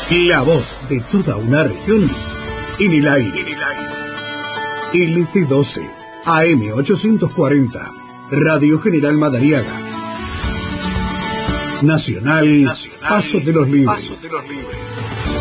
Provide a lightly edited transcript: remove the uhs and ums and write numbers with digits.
La voz de toda una región en el aire. LT12, AM840, Radio General Madariaga. Nacional, Paso de los Libres.